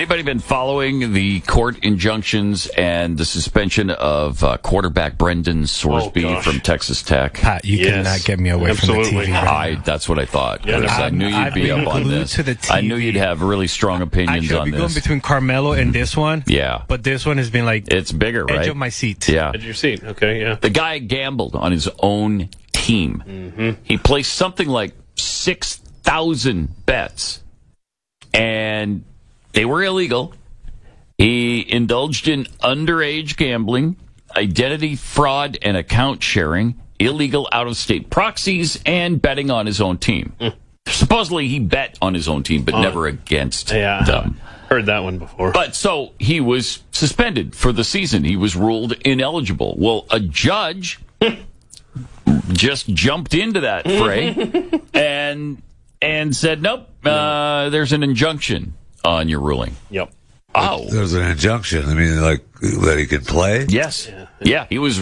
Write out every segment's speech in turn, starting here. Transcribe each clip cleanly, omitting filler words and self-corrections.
anybody been following the court injunctions and the suspension of quarterback Brendan Sorsby from Texas Tech? Pat, you cannot get me away from the TV right now. That's what I thought. Yeah, I knew you'd be up on this. To the TV. I knew you'd have really strong opinions on this. Going between Carmelo and this one. Yeah. But this one has been like... It's bigger, right? Edge of my seat. Yeah. Edge of your seat. Okay, yeah. The guy gambled on his own team. Mm-hmm. He placed something like 6,000 bets. And they were illegal. He indulged in underage gambling, identity fraud and account sharing, illegal out-of-state proxies, and betting on his own team. Supposedly he bet on his own team, but never against them. Heard that one before. But so he was suspended for the season. He was ruled ineligible. Well, a judge just jumped into that fray and said, nope, there's an injunction on your ruling. Yep. Oh. There's an injunction. I mean, like, that he could play? Yes. Yeah, he was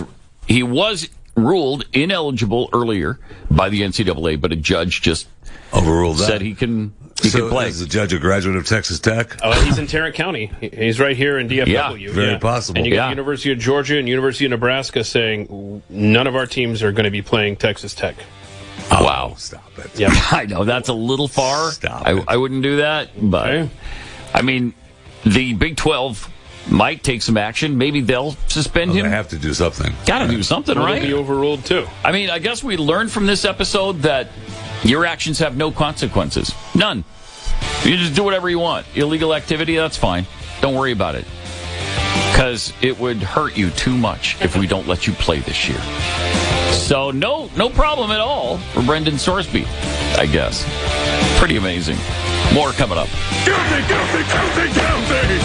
ruled ineligible earlier by the NCAA, but a judge just overruled that. Said he can play. Is the judge a graduate of Texas Tech? Oh, he's in Tarrant County. He's right here in DFW. Yeah, very possible. And you got University of Georgia and University of Nebraska saying none of our teams are going to be playing Texas Tech. Oh, wow. Stop it. Yep. I know, that's a little far. Stop it. I wouldn't do that, but Okay. I mean, the Big 12 might take some action. Maybe they'll suspend him. They have to do something. Got to do something, Will right? be overruled too. I mean, I guess we learned from this episode that your actions have no consequences. None. You just do whatever you want. Illegal activity, that's fine. Don't worry about it. Because it would hurt you too much if we don't let you play this year. So no problem at all for Brendan Sorsby, I guess. Pretty amazing. More coming up. Guilty, guilty, guilty, guilty!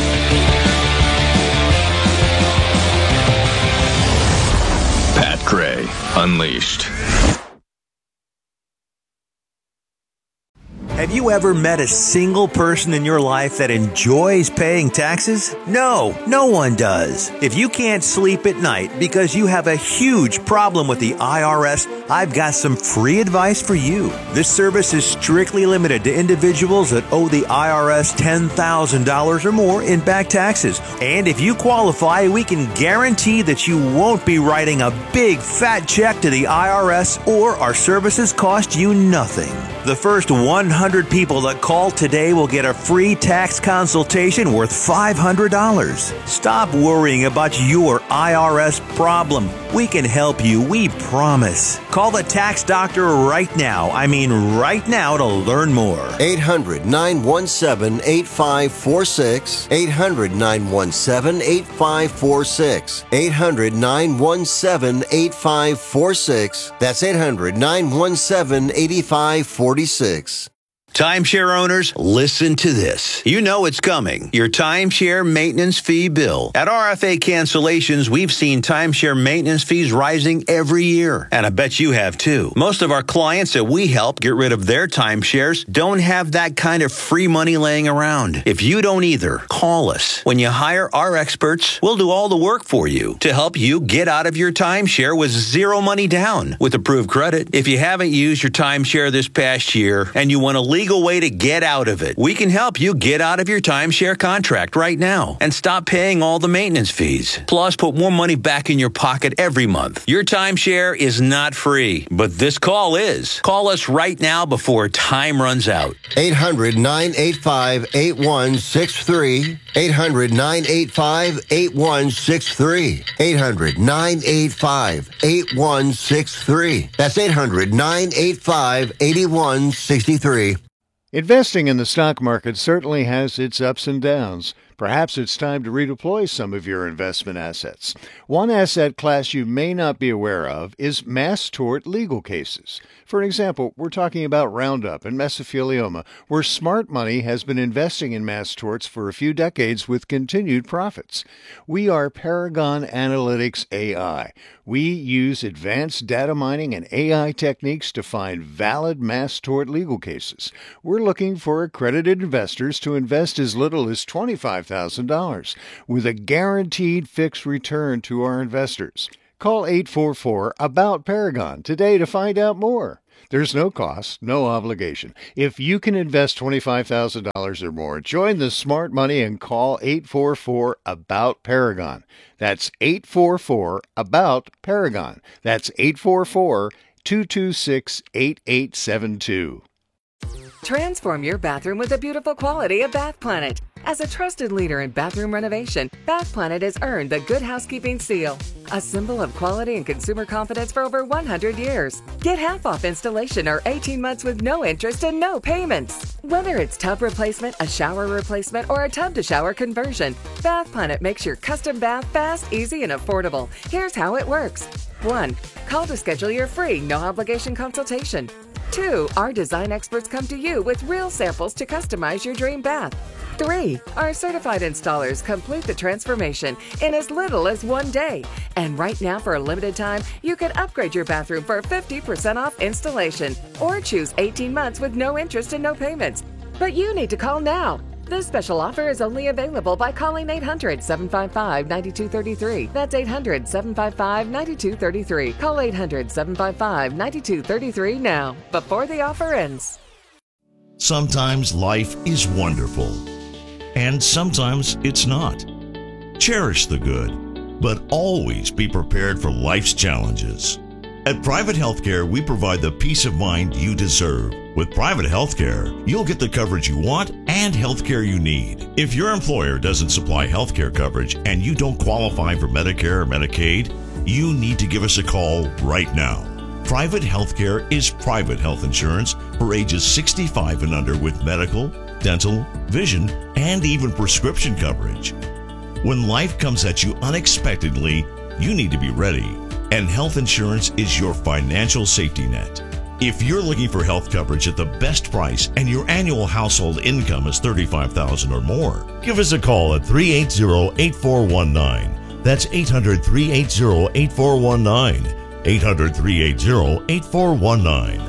Pat Gray Unleashed. Have you ever met a single person in your life that enjoys paying taxes? No one does. If you can't sleep at night because you have a huge problem with the IRS, I've got some free advice for you. This service is strictly limited to individuals that owe the IRS $10,000 or more in back taxes. And if you qualify, we can guarantee that you won't be writing a big fat check to the IRS, or our services cost you nothing. The first 100 people that call today will get a free tax consultation worth $500. Stop worrying about your IRS problem. We can help you, we promise. Call the tax doctor right now. I mean right now to learn more. 800-917-8546. 800-917-8546. 800-917-8546. That's 800-917-8546. Timeshare owners, listen to this. You know it's coming. Your timeshare maintenance fee bill. At RFA Cancellations, we've seen timeshare maintenance fees rising every year. And I bet you have too. Most of our clients that we help get rid of their timeshares don't have that kind of free money laying around. If you don't either, call us. When you hire our experts, we'll do all the work for you to help you get out of your timeshare with zero money down with approved credit. If you haven't used your timeshare this past year and you want to legal way to get out of it, we can help you get out of your timeshare contract right now and stop paying all the maintenance fees. Plus, put more money back in your pocket every month. Your timeshare is not free, but this call is. Call us right now before time runs out. 800-985-8163. 800-985-8163. 800-985-8163. That's 800-985-8163. Investing in the stock market certainly has its ups and downs. Perhaps it's time to redeploy some of your investment assets. One asset class you may not be aware of is mass tort legal cases. For example, we're talking about Roundup and mesothelioma, where smart money has been investing in mass torts for a few decades with continued profits. We are Paragon Analytics AI. We use advanced data mining and AI techniques to find valid mass tort legal cases. We're looking for accredited investors to invest as little as $25,000 with a guaranteed fixed return to our investors. Call 844-ABOUT-PARAGON today to find out more. There's no cost, no obligation. If you can invest $25,000 or more, join the smart money and call 844-ABOUT-PARAGON. That's 844-ABOUT-PARAGON. That's 844-226-8872. Transform your bathroom with the beautiful quality of Bath Planet. As a trusted leader in bathroom renovation, Bath Planet has earned the Good Housekeeping seal, a symbol of quality and consumer confidence for over 100 years. Get half off installation or 18 months with no interest and no payments. Whether it's tub replacement, a shower replacement, or a tub-to-shower conversion, Bath Planet makes your custom bath fast, easy, and affordable. Here's how it works. 1. Call to schedule your free, no-obligation consultation. 2. Our design experts come to you with real samples to customize your dream bath. 3. Our certified installers complete the transformation in as little as 1 day. And right now, for a limited time, you can upgrade your bathroom for 50% off installation or choose 18 months with no interest and no payments. But you need to call now. This special offer is only available by calling 800-755-9233. That's 800-755-9233. Call 800-755-9233 now, before the offer ends. Sometimes life is wonderful, and sometimes it's not. Cherish the good, but always be prepared for life's challenges. At Private Healthcare, we provide the peace of mind you deserve. With Private Healthcare, you'll get the coverage you want and healthcare you need. If your employer doesn't supply healthcare coverage and you don't qualify for Medicare or Medicaid, you need to give us a call right now. Private Healthcare is private health insurance for ages 65 and under with medical, dental, vision, and even prescription coverage. When life comes at you unexpectedly, you need to be ready. And health insurance is your financial safety net. If you're looking for health coverage at the best price and your annual household income is $35,000 or more, give us a call at 380-8419. That's 800-380-8419. 800-380-8419.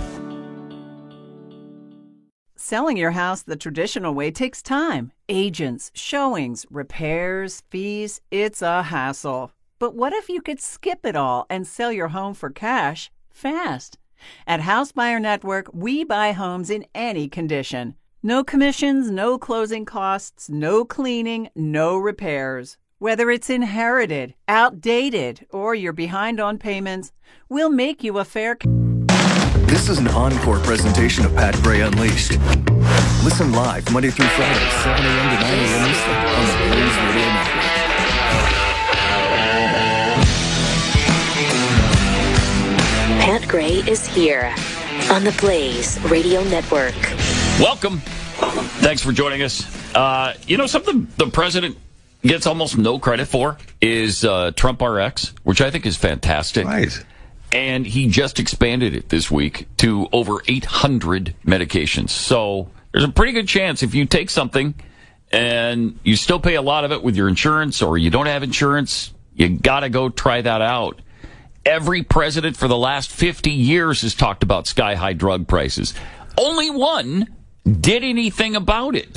Selling your house the traditional way takes time. Agents, showings, repairs, fees. It's a hassle. But what if you could skip it all and sell your home for cash fast? At House Buyer Network, we buy homes in any condition. No commissions, no closing costs, no cleaning, no repairs. Whether it's inherited, outdated, or you're behind on payments, we'll make you a fair... This is an encore presentation of Pat Gray Unleashed. Listen live Monday through Friday, 7 a.m. to 9 a.m. Eastern on the Blaze Radio Network. Pat Gray is here on the Blaze Radio Network. Welcome. Thanks for joining us. Something the president gets almost no credit for is Trump RX, which I think is fantastic. Right. And he just expanded it this week to over 800 medications. So there's a pretty good chance if you take something and you still pay a lot of it with your insurance or you don't have insurance, you got to go try that out. Every president for the last 50 years has talked about sky-high drug prices. Only one did anything about it.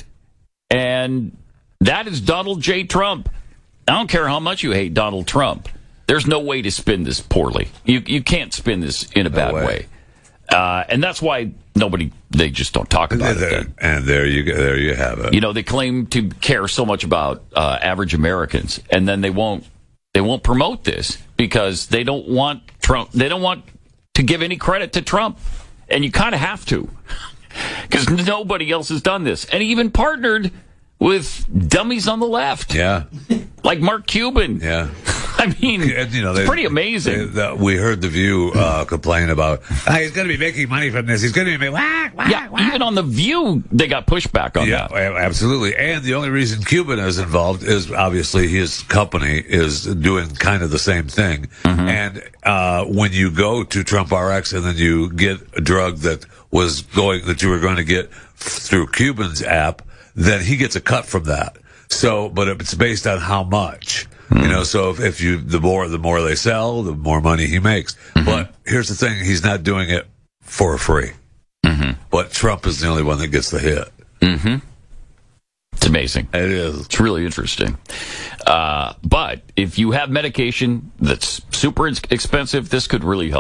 And that is Donald J. Trump. I don't care how much you hate Donald Trump. There's no way to spin this poorly. You can't spin this in a bad way. And that's why they just don't talk about it. And there you have it. They claim to care so much about average Americans, and then they won't promote this because they don't want Trump. They don't want to give any credit to Trump, and you kind of have to because nobody else has done this, and he even partnered with dummies on the left. Yeah, like Mark Cuban. Yeah. I mean, it's pretty amazing. We heard The View complain about, he's going to be making money from this. He's going to be even on The View, they got pushback on that. Yeah, absolutely. And the only reason Cuban is involved is obviously his company is doing kind of the same thing. Mm-hmm. And when you go to Trump RX and then you get a drug that you were going to get through Cuban's app, then he gets a cut from that. So, but it's based on how much. Mm-hmm. So if the more they sell, the more money he makes. Mm-hmm. But here's the thing: he's not doing it for free. Mm-hmm. But Trump is the only one that gets the hit. Mm-hmm. It's amazing. It is. It's really interesting. But if you have medication that's super expensive, this could really help.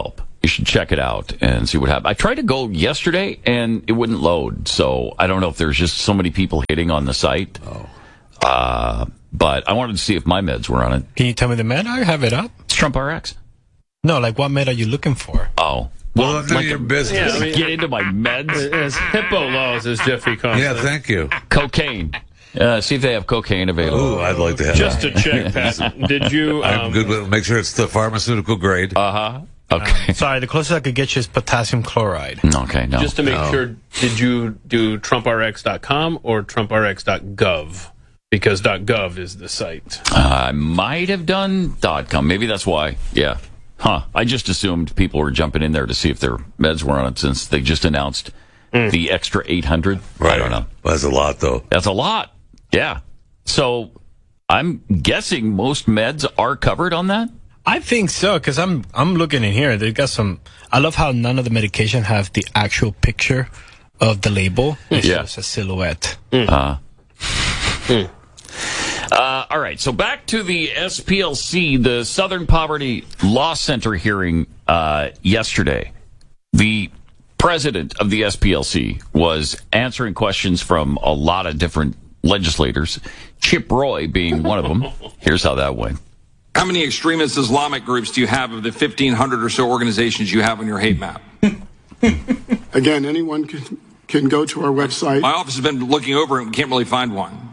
You should check it out and see what happens. I tried to go yesterday, and it wouldn't load. So I don't know if there's just so many people hitting on the site. But I wanted to see if my meds were on it. Can you tell me the med? I have it up. It's Trump RX. No, like what med are you looking for? Oh. Well, like your business. Yeah, get into my meds. It's hippo laws, as Jeffy calls it. Yeah, thank you. Cocaine. See if they have cocaine available. Ooh, I'd like to have Just that. to check, Pat, did you... I'm good with make sure it's the pharmaceutical grade. Uh-huh. Okay. Sorry, the closest I could get you is potassium chloride. Okay, no. Just to make sure, did you do TrumpRx.com or TrumpRx.gov? Because .gov is the site. I might have done .com. Maybe that's why. Yeah. Huh. I just assumed people were jumping in there to see if their meds were on it since they just announced the extra 800. Right. I don't know. That's a lot, though. That's a lot. Yeah. So I'm guessing most meds are covered on that? I think so, because I'm looking in here. They got some. I love how none of the medication have the actual picture of the label. It's just a silhouette. All right, so back to the SPLC, the Southern Poverty Law Center hearing yesterday. The president of the SPLC was answering questions from a lot of different legislators, Chip Roy being one of them. Here's how that went. How many extremist Islamic groups do you have of the 1,500 or so organizations you have on your hate map? Again, anyone can go to our website. My office has been looking over it and we can't really find one.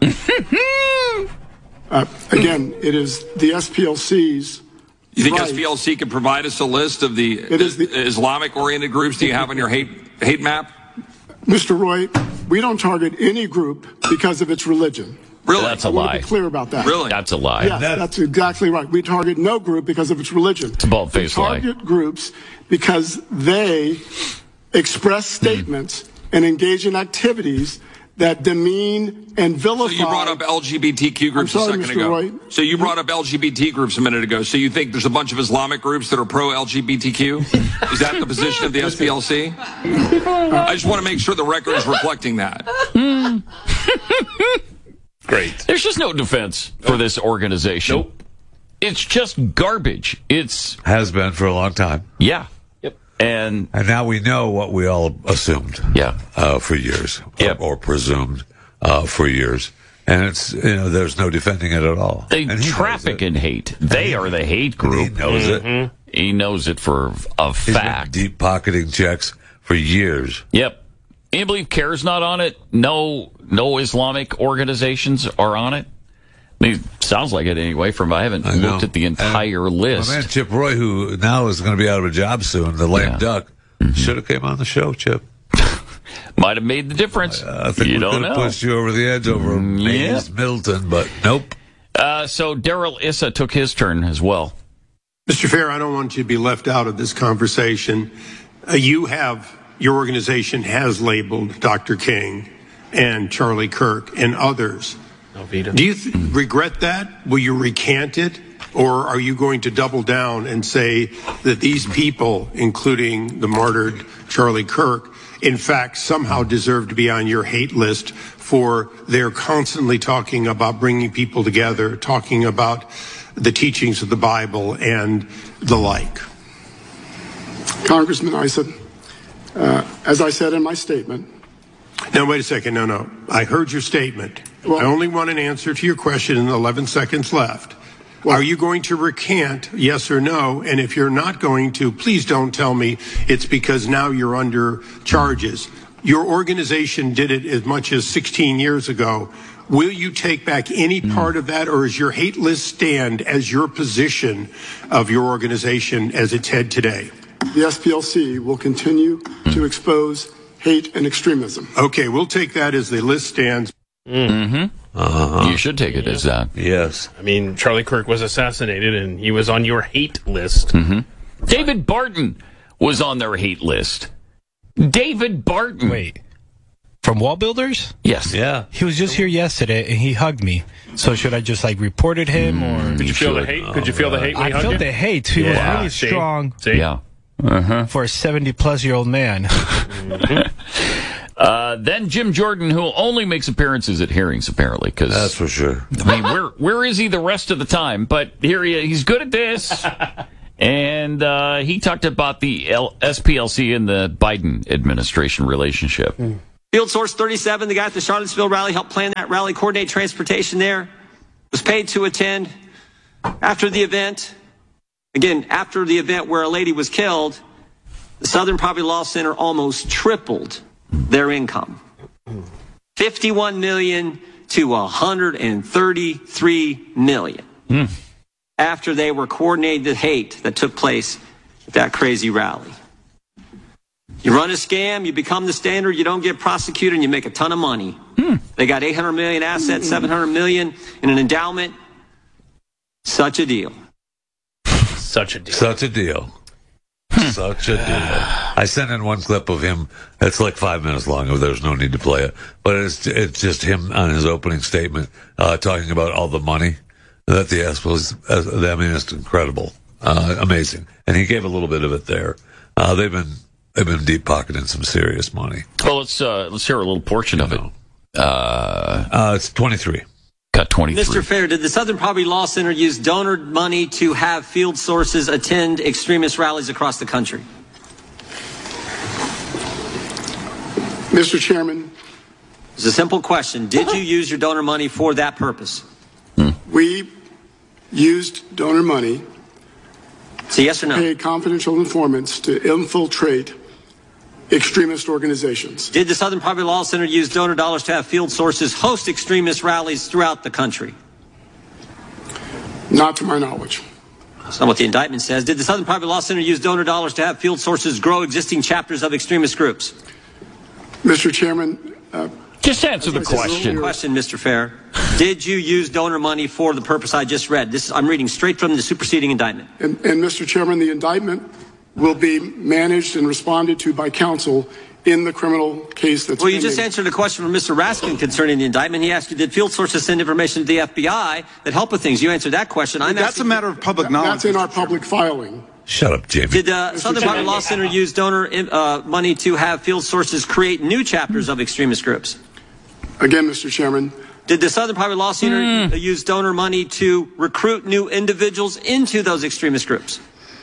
Again, it is the SPLC's. You think right. SPLC can provide us a list of the Islamic-oriented groups that you have on your hate map? Mr. Roy, we don't target any group because of its religion. Really? That's a I want lie. to be clear about that. Really? That's a lie. Yes, that's exactly right. We target no group because of its religion. It's a bald-faced lie. We target groups because they express statements and engage in activities that demean and vilify. So you brought up LGBTQ groups a second ago. Roy. So you brought up LGBT groups a minute ago. So you think there's a bunch of Islamic groups that are pro-LGBTQ? Is that the position of the SPLC? I just want to make sure the record is reflecting that. Great. There's just no defense for this organization. Nope. It's just garbage. It's Has been for a long time. Yeah. Yep. And now we know what we all assumed. Yeah. For years. Yep. Or presumed for years. And it's, there's no defending it at all. They traffic in hate. They are the hate group. He knows it. He knows it for a fact. He's been deep pocketing checks for years. Yep. You believe CARE's not on it? No Islamic organizations are on it? I mean, sounds like it anyway. I haven't looked at the entire list. My man Chip Roy, who now is going to be out of a job soon, the lame duck, should have came on the show, Chip. Might have made the difference. I think you we don't could have know. pushed you over the edge over Mays Middleton, but nope. So Darrell Issa took his turn as well. Mr. Fair, I don't want you to be left out of this conversation. Your organization has labeled Dr. King and Charlie Kirk and others. Do you regret that? Will you recant it? Or are you going to double down and say that these people, including the martyred Charlie Kirk, in fact, somehow deserve to be on your hate list for they're constantly talking about bringing people together, talking about the teachings of the Bible and the like? Congressman Issa, as I said in my statement. Now, wait a second. No. I heard your statement. I only want an answer to your question in the 11 seconds left. Are you going to recant, yes or no? And if you're not going to, please don't tell me it's because now you're under charges. Your organization did it as much as 16 years ago. Will you take back any part of that, or is your hate list stand as your position of your organization as its head today? The SPLC will continue to expose hate and extremism. Okay, we'll take that as the list stands. You should take it as that. Yes. I mean, Charlie Kirk was assassinated, and he was on your hate list. David Barton was on their hate list. David Barton. Wait. From Wall Builders? Yes. Yeah. He was just here yesterday, and he hugged me. So should I just, reported him, or... Could you feel the hate? Could you feel the hate when he I hugged felt you? the hate. He was really strong. See? Yeah. For a 70-plus-year-old man. Then Jim Jordan, who only makes appearances at hearings, apparently. That's for sure. I mean, where is he the rest of the time? But here he's good at this. And he talked about the SPLC and the Biden administration relationship. Field Source 37, the guy at the Charlottesville rally, helped plan that rally, coordinate transportation there, was paid to attend. After the event, again, after the event where a lady was killed, the Southern Poverty Law Center almost tripled their income. $51 million to $133 million. After they were coordinating the hate that took place at that crazy rally. You run a scam, you become the standard, you don't get prosecuted, and you make a ton of money. They got $800 million assets, $700 million in an endowment. Such a deal. Such a deal. Such a deal. Such a deal. I sent in one clip of him. It's like 5 minutes long. There's no need to play it. But it's just him on his opening statement talking about all the money that the S was. I mean, it's incredible. Amazing. And he gave a little bit of it there. They've been deep pocketing some serious money. Well, let's hear a little portion of it. It's 23. Got 23. Mr. Fair, did the Southern Poverty Law Center use donor money to have field sources attend extremist rallies across the country? Mr. Chairman. It's a simple question. Did you use your donor money for that purpose? We used donor money. So yes or no? Pay confidential informants to infiltrate extremist organizations. Did the Southern Poverty Law Center use donor dollars to have field sources host extremist rallies throughout the country? Not to my knowledge. That's not what the indictment says. Did the Southern Poverty Law Center use donor dollars to have field sources grow existing chapters of extremist groups? Mr. Chairman. Just answer the question. Question, Mr. Fair. Did you use donor money for the purpose I just read? I'm reading straight from the superseding indictment. And Mr. Chairman, the indictment will be managed and responded to by counsel in the criminal case that's Well, you just answered a question from Mr. Raskin concerning the indictment. He asked you, did field sources send information to the FBI that help with things? You answered that question. That's a matter of public knowledge. That's in our public filing. Shut up, Jamie. Did the Southern Poverty Law Center use donor money to have field sources create new chapters of extremist groups? Again, Mr. Chairman. Did the Southern Poverty Law Center use donor money to recruit new individuals into those extremist groups?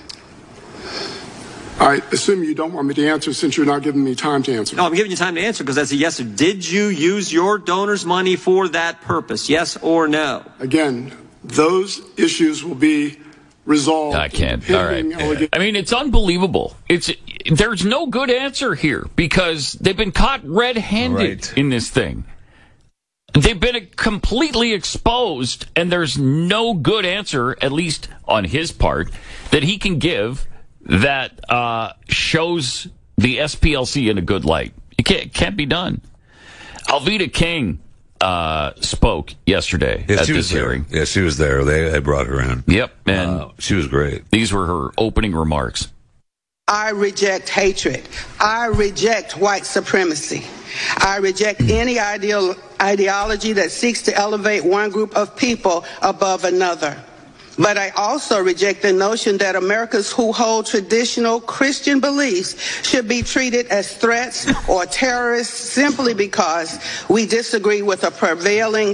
I assume you don't want me to answer since you're not giving me time to answer. No, I'm giving you time to answer because that's a yes or did you use your donors' money for that purpose? Yes or no? Again, those issues will be resolved. I can't. All right. I mean, it's unbelievable. There's no good answer here because they've been caught red-handed in this thing. They've been completely exposed, and there's no good answer, at least on his part, that he can give that shows the SPLC in a good light. It can't be done. Alveda King spoke yesterday at this hearing. Yeah, she was there. They brought her in. Yep, and she was great. These were her opening remarks. I reject hatred. I reject white supremacy. I reject any ideology that seeks to elevate one group of people above another. But I also reject the notion that Americans who hold traditional Christian beliefs should be treated as threats or terrorists simply because we disagree with a prevailing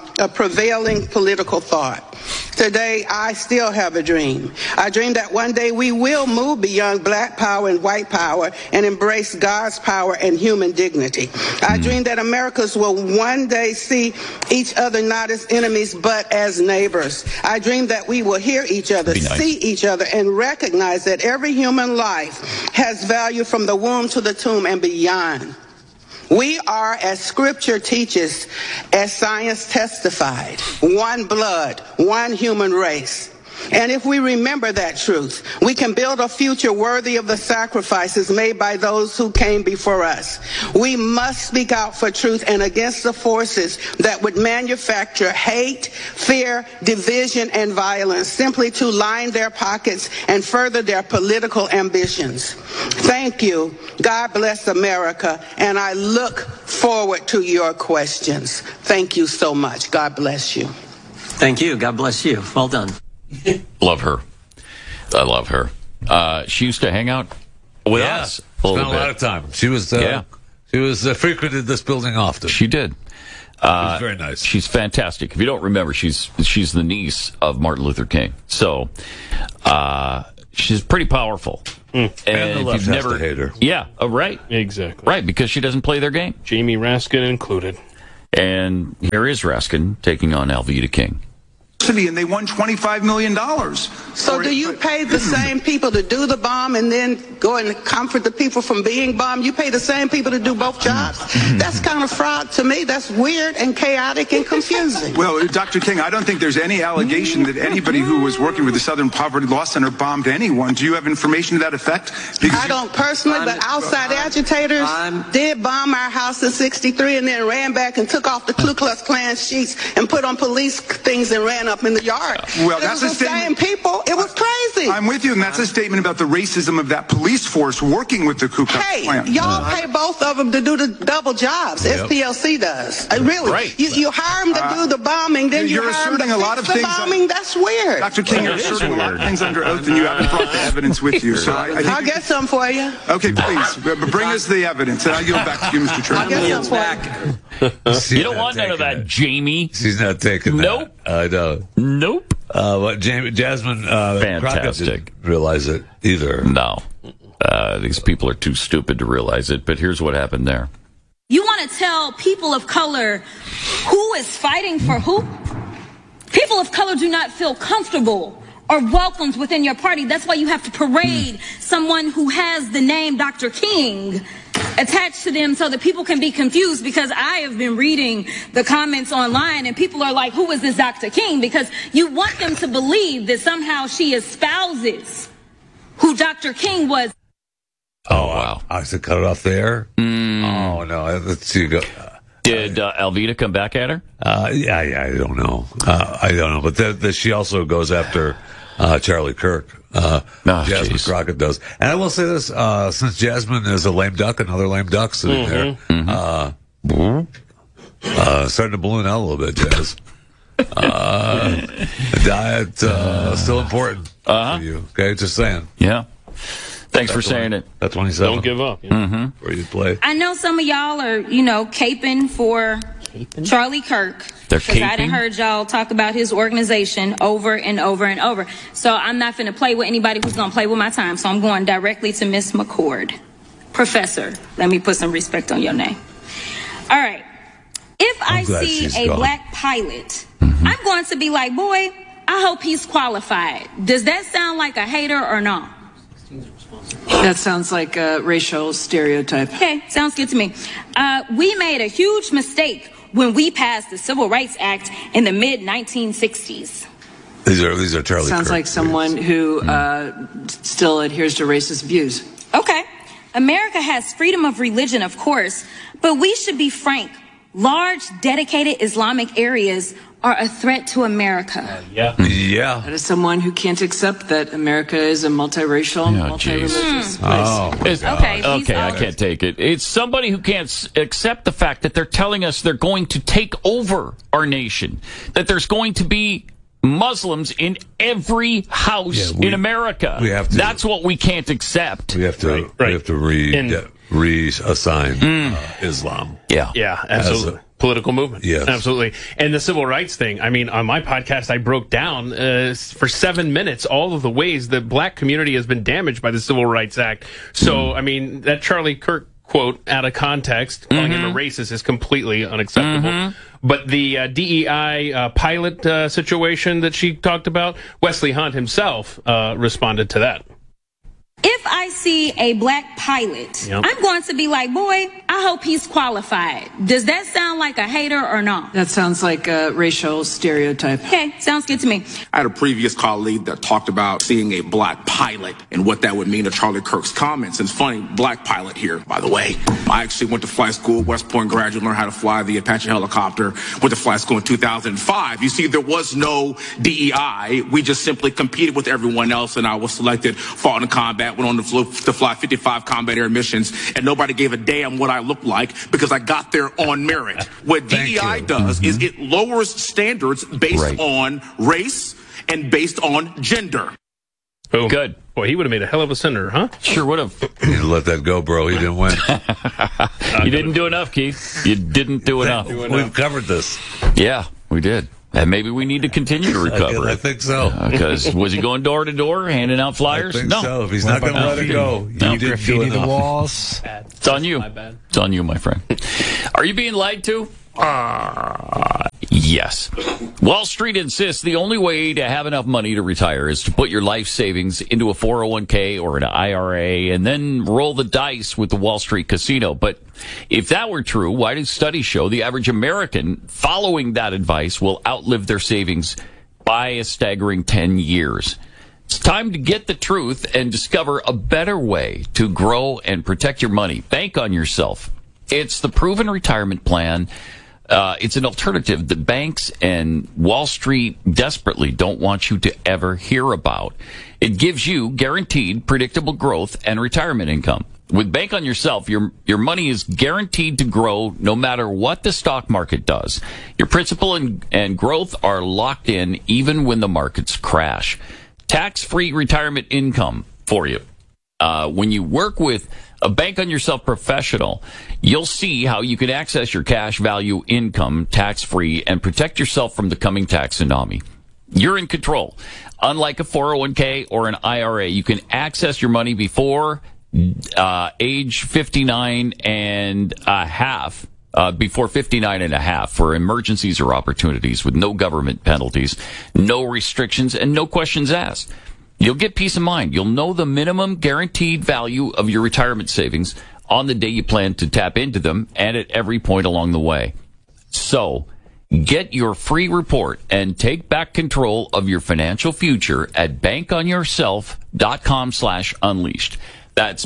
political thought. Today, I still have a dream. I dream that one day we will move beyond black power and white power and embrace God's power and human dignity. I dream that Americans will one day see each other not as enemies but as neighbors. I dream that we will hear each other, see each other, and recognize that every human life has value from the womb to the tomb and beyond. We are, as Scripture teaches, as science testified, one blood, one human race. And if we remember that truth, we can build a future worthy of the sacrifices made by those who came before us. We must speak out for truth and against the forces that would manufacture hate, fear, division, and violence simply to line their pockets and further their political ambitions. Thank you. God bless America. And I look forward to your questions. Thank you so much. God bless you. Thank you. God bless you. Well done. Love her. I love her. She used to hang out with us. Spent a lot of time. She was frequented this building often. She did. She's very nice. She's fantastic. If you don't remember, she's the niece of Martin Luther King. So she's pretty powerful. And the left if you've has to hate her. Yeah, right. Exactly. Right, because she doesn't play their game. Jamie Raskin included. And here is Raskin taking on Alveda King. And they won $25 million. So do you pay the same people to do the bomb and then go and comfort the people from being bombed? You pay the same people to do both jobs? That's kind of fraud to me. That's weird and chaotic and confusing. Well, Dr. King, I don't think there's any allegation that anybody who was working with the Southern Poverty Law Center bombed anyone. Do you have information to that effect? I don't personally, but outside agitators did bomb our house in '63 and then ran back and took off the Ku Klux Klan sheets and put on police things and ran up in the yard. Well, that's the same people. It was crazy. I'm with you, and that's a statement about the racism of that police force working with the Ku Klux Klan. Hey, y'all pay both of them to do the double jobs. Yep. SPLC does. Really. Right. You hire them to do the bombing, then you're you hire them asserting to a lot fix of the things. bombing. That's weird. Dr. King, you're asserting a lot of things under oath, and you haven't brought the evidence with you. So I think I'll get some for you. Okay, please. Bring us the evidence, and I'll yield back to you, Mr. Trump. I'll get some for you. You don't want none of that, Jamie. She's not taking that. Nope. I know. Nope. Jasmine Crockett Fantastic. didn't realize it either. No. These people are too stupid to realize it, but here's what happened there. You want to tell people of color who is fighting for who? People of color do not feel comfortable or welcomed within your party. That's why you have to parade someone who has the name Dr. King attached to them so that people can be confused, because I have been reading the comments online and people are like, who is this Dr. King? Because you want them to believe that somehow she espouses who Dr. King was. Oh, wow. I have to cut it off there? Oh, no. Let's see. Go. Did Alveda come back at her? Yeah, I don't know. I don't know. But she also goes after Charlie Kirk. Jasmine Crockett does. And I will say this, since Jasmine is a lame duck, another lame duck sitting there, starting to balloon out a little bit, Jazz. Diet, still important for you. Okay, just saying. Yeah. Thanks for saying it. That's 27. Don't give up. Where you play. I know some of y'all are, caping for Charlie Kirk. They're Because I done caping? heard y'all talk about his organization over and over and over. So I'm not finna play with anybody who's gonna play with my time. So I'm going directly to Miss McCord. Professor, let me put some respect on your name. All right. If I glad see she's a gone. black pilot, I'm going to be like, boy, I hope he's qualified. Does that sound like a hater or no? That sounds like a racial stereotype. Okay, sounds good to me. We made a huge mistake when we passed the Civil Rights Act in the mid-1960s. These are Charlie Sounds Kirk. like someone who still adheres to racist views. Okay. America has freedom of religion, of course, but we should be frank. Large, dedicated Islamic areas are a threat to America. Yeah. That is someone who can't accept that America is a multiracial, multi-religious place. Okay, I can't take it. It's somebody who can't accept the fact that they're telling us they're going to take over our nation, that there's going to be Muslims in every house in America. we have to- That's what we can't accept. We have to reassign Islam. Yeah. Yeah, absolutely. Political movement. Yes. Absolutely. And the civil rights thing, I mean, on my podcast, I broke down for 7 minutes all of the ways the black community has been damaged by the Civil Rights Act. So, I mean, that Charlie Kirk quote out of context, calling him a racist, is completely unacceptable. But the DEI pilot situation that she talked about, Wesley Hunt himself responded to that. If I see a black pilot, I'm going to be like, boy, I hope he's qualified. Does that sound like a hater or no? That sounds like a racial stereotype. Okay, sounds good to me. I had a previous colleague that talked about seeing a black pilot and what that would mean to Charlie Kirk's comments. And it's funny, black pilot here, by the way. I actually went to flight school, West Point graduate, learned how to fly the Apache helicopter, went to flight school in 2005. You see, there was no DEI. We just simply competed with everyone else, and I was selected, fought in combat, went on to fly 55 combat air missions, and nobody gave a damn what I looked like because I got there on merit. What DEI does is it lowers standards based on race and based on gender. Boom. Good. Boy, he would have made a hell of a senator, huh? Sure would have. You need to let that go, bro. He didn't win. You didn't do enough, Keith. You didn't do enough. We've covered this. Yeah, we did. And maybe we need to continue to recover. I think so. Because was he going door to door handing out flyers? I think no. so. If he's not going to let it go, you didn't Graffiti the walls. It's on you. It's on you, my friend. Are you being lied to? Yes. Wall Street insists the only way to have enough money to retire is to put your life savings into a 401k or an IRA and then roll the dice with the Wall Street casino. But if that were true, why do studies show the average American following that advice will outlive their savings by a staggering 10 years? It's time to get the truth and discover a better way to grow and protect your money. Bank on yourself. It's the proven retirement plan. It's an alternative that banks and Wall Street desperately don't want you to ever hear about. It gives you guaranteed, predictable growth and retirement income. With Bank on Yourself, your money is guaranteed to grow no matter what the stock market does. Your principal and growth are locked in even when the markets crash. Tax-free retirement income for you. When you work with a Bank on Yourself professional, you'll see how you can access your cash value income tax-free and protect yourself from the coming tax tsunami. You're in control. Unlike a 401k or an IRA, you can access your money before age 59 and a half. Before 59 and a half for emergencies or opportunities with no government penalties, no restrictions, and no questions asked. You'll get peace of mind. You'll know the minimum guaranteed value of your retirement savings on the day you plan to tap into them and at every point along the way. So, get your free report and take back control of your financial future at bankonyourself.com/unleashed. That's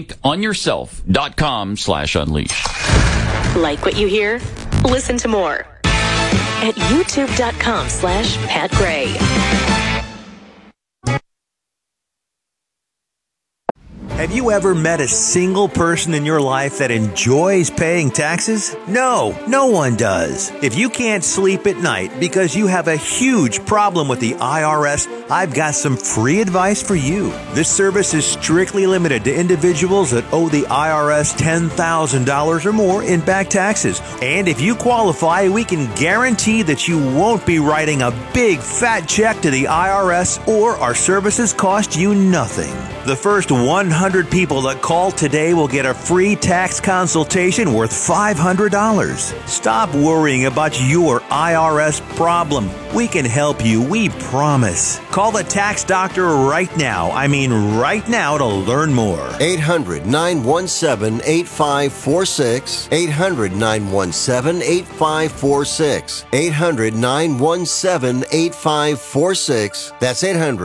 bankonyourself.com/unleashed. Like what you hear? Listen to more at youtube.com/Pat Gray. Have you ever met a single person in your life that enjoys paying taxes? No, no one does. If you can't sleep at night because you have a huge problem with the IRS, I've got some free advice for you. This service is strictly limited to individuals that owe the IRS $10,000 or more in back taxes. And if you qualify, we can guarantee that you won't be writing a big fat check to the IRS, or our services cost you nothing. The first 100 people that call today will get a free tax consultation worth $500. Stop worrying about your IRS problem. We can help you, we promise. Call the tax doctor right now. I mean right now to learn more. 800-917-8546. 800-917-8546. 800-917-8546. That's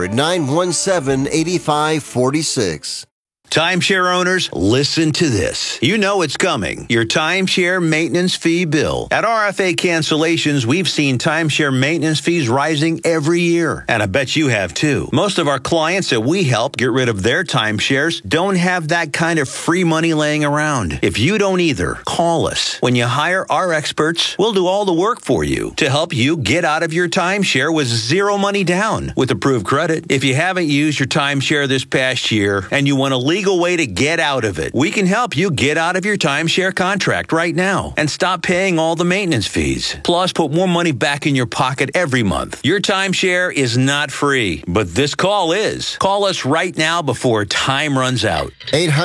800-917-8546. Timeshare owners, listen to this. You know it's coming. Your timeshare maintenance fee bill. At RFA Cancellations, we've seen timeshare maintenance fees rising every year. And I bet you have too. Most of our clients that we help get rid of their timeshares don't have that kind of free money laying around. If you don't either, call us. When you hire our experts, we'll do all the work for you to help you get out of your timeshare with zero money down with approved credit. If you haven't used your timeshare this past year and you want to leave way to get out of it, we can help you get out of your timeshare contract right now and stop paying all the maintenance fees. Plus, put more money back in your pocket every month. Your timeshare is not free, but this call is. Call us right now before time runs out.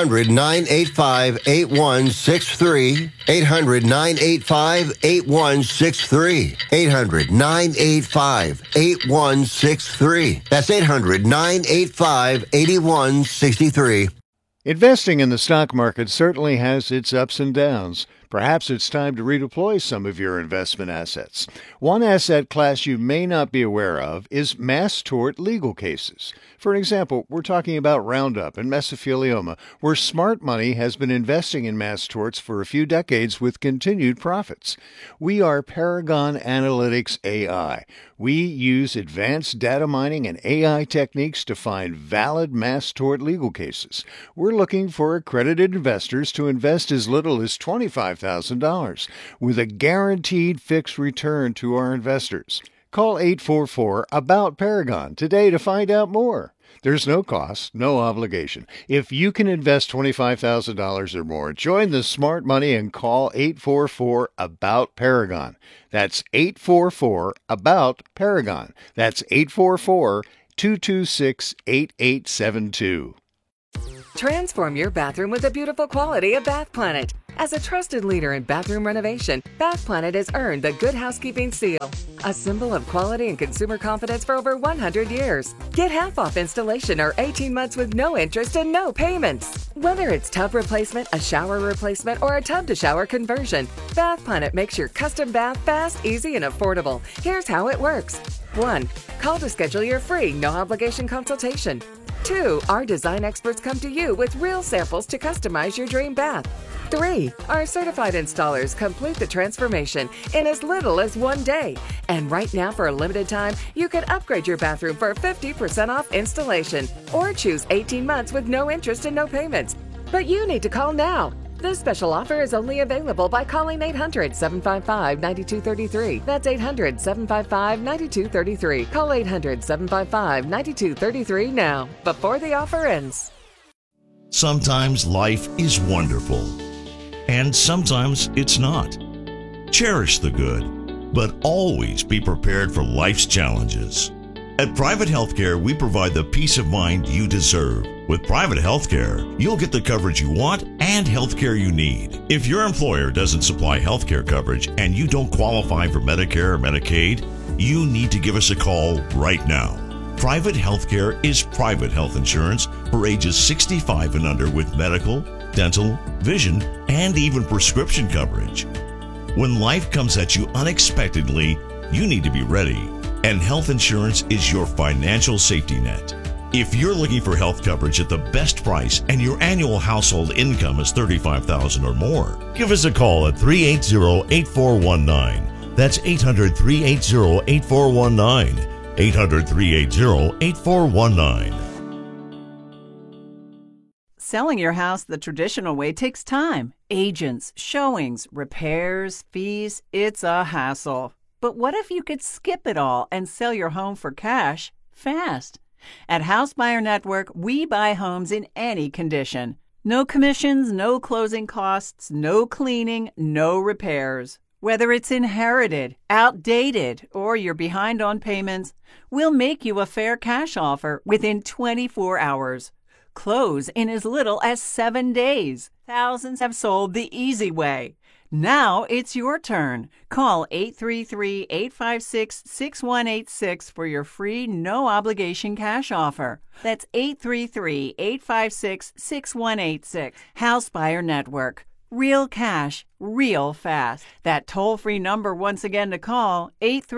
800-985-8163. 800-985-8163. 800-985-8163. That's 800-985-8163. Investing in the stock market certainly has its ups and downs. Perhaps it's time to redeploy some of your investment assets. One asset class you may not be aware of is mass tort legal cases. For an example, we're talking about Roundup and mesothelioma, where smart money has been investing in mass torts for a few decades with continued profits. We are Paragon Analytics AI. We use advanced data mining and AI techniques to find valid mass tort legal cases. We're looking for accredited investors to invest as little as $25,000 with a guaranteed fixed return to our investors. Call 844-ABOUT-PARAGON today to find out more. There's no cost, no obligation. If you can invest $25,000 or more, join the smart money and call 844-ABOUT-PARAGON. That's 844-ABOUT-PARAGON. That's 844-226-8872. Transform your bathroom with the beautiful quality of Bath Planet. As a trusted leader in bathroom renovation, Bath Planet has earned the Good Housekeeping Seal, a symbol of quality and consumer confidence for over 100 years. Get half off installation or 18 months with no interest and no payments. Whether it's tub replacement, a shower replacement, or a tub-to-shower conversion, Bath Planet makes your custom bath fast, easy, and affordable. Here's how it works. 1. Call to schedule your free, no-obligation consultation. 2. Our design experts come to you with real samples to customize your dream bath. 3. Our certified installers complete the transformation in as little as 1 day. And right now, for a limited time, you can upgrade your bathroom for 50% off installation or choose 18 months with no interest and no payments. But you need to call now. This special offer is only available by calling 800-755-9233. That's 800-755-9233. Call 800-755-9233 now, before the offer ends. Sometimes life is wonderful, and sometimes it's not. Cherish the good, but always be prepared for life's challenges. At Private Healthcare, we provide the peace of mind you deserve. With Private Healthcare, you'll get the coverage you want and healthcare you need. If your employer doesn't supply healthcare coverage and you don't qualify for Medicare or Medicaid, you need to give us a call right now. Private Healthcare is private health insurance for ages 65 and under with medical, dental, vision, and even prescription coverage. When life comes at you unexpectedly, you need to be ready, and health insurance is your financial safety net. If you're looking for health coverage at the best price and your annual household income is $35,000 or more, give us a call at 380-8419. That's 800-380-8419. 800-380-8419. Selling your house the traditional way takes time. Agents, showings, repairs, fees, it's a hassle. But what if you could skip it all and sell your home for cash fast? At House Buyer Network, we buy homes in any condition. No commissions, no closing costs, no cleaning, no repairs. Whether it's inherited, outdated, or you're behind on payments, we'll make you a fair cash offer within 24 hours. Close in as little as 7 days. Thousands have sold the easy way. Now it's your turn. Call 833-856-6186 for your free, no-obligation cash offer. That's 833-856-6186. House Buyer Network. Real cash, real fast. That toll-free number once again to call,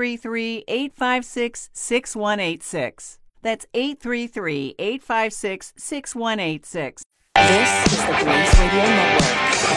833-856-6186. That's 833-856-6186. This is the Blaze Radio Network.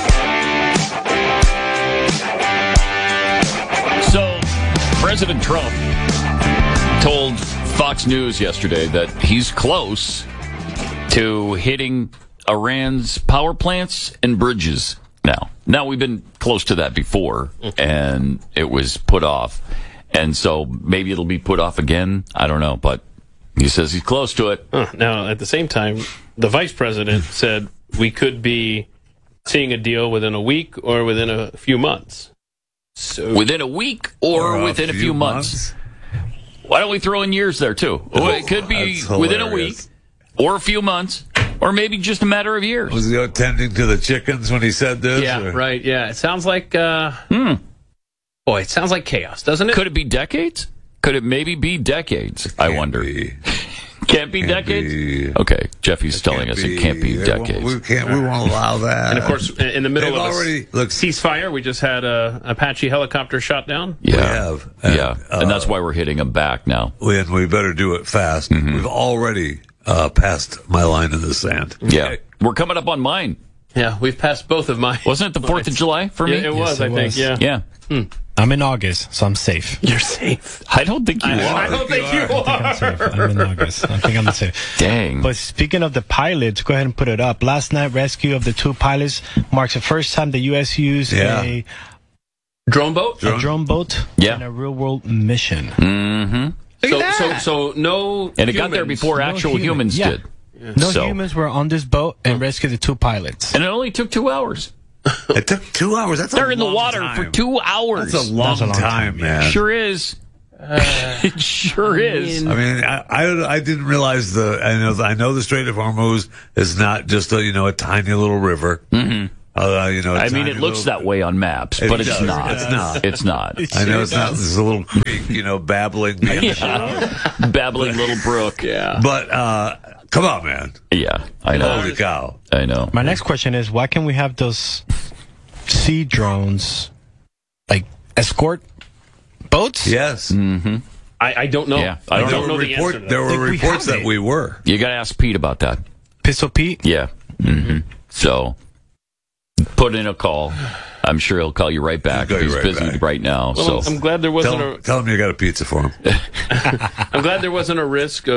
So, President Trump told Fox News yesterday that he's close to hitting Iran's power plants and bridges now. Now, we've been close to that before, and it was put off. And so maybe it'll be put off again. I don't know, but he says he's close to it. Now, at the same time, the vice president said we could be seeing a deal within a week or within a few months. So within a week or within a few months? Why don't we throw in years there, too? It could be within a week or a few months. Or maybe just a matter of years. Was he attending to the chickens when he said this? Yeah, right. Yeah, it sounds like, boy, it sounds like chaos, doesn't it? Could it be decades? Could it maybe be decades? I wonder. Can't be decades? Okay, Jeffy's telling us it can't be decades. We won't allow that. And of course, in the middle of a ceasefire, we just had a Apache helicopter shot down. Yeah, we have. And that's why we're hitting them back now. We better do it fast. Mm-hmm. We've already passed my line in the sand. Yeah, we're coming up on mine. Yeah, we've passed both of mine. Wasn't it the 4th of July for me? Yeah, it was, I think, yeah. Yeah. I'm in August, so I'm safe. You're safe. I don't think you are. I don't think you are. I'm safe. I'm in August. I think I'm safe. Dang. But speaking of the pilots, go ahead and put it up. Last night, rescue of the 2 pilots marks the first time the U.S. used a drone boat? A drone boat in a real-world mission. Mm-hmm. So no. And it got there before actual humans did. No humans were on this boat and rescued the 2 pilots. And it only took 2 hours. It took 2 hours. They're in the water for 2 hours. That's a long time, man. Sure is. It sure is. I mean, I didn't realize I know the Strait of Hormuz is not just a tiny little river. Mm-hmm. I mean, it looks that way on maps, but it's not. It's not. It's not. I know it's not. There's a little creek, babbling. Babbling little brook. Yeah. But come on, man. Yeah, I know. Holy cow. I know. My next question is, why can't we have those sea drones, like, escort boats? Yes. Mm-hmm. I don't know. Yeah, I don't know the answer to that. There were reports that we were. You got to ask Pete about that. Pistol Pete? Yeah. Mm-hmm. So, put in a call. I'm sure he'll call you right back. He's busy right now. Well, so I'm glad there wasn't tell him you got a pizza for him. I'm glad there wasn't a risk of